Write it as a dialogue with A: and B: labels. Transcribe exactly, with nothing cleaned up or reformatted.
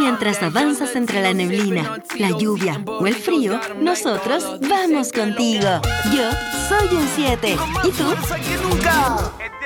A: Mientras avanzas entre la neblina, la lluvia o el frío, nosotros vamos contigo. Yo soy un siete. ¿Y tú?
B: ¡Más que nunca!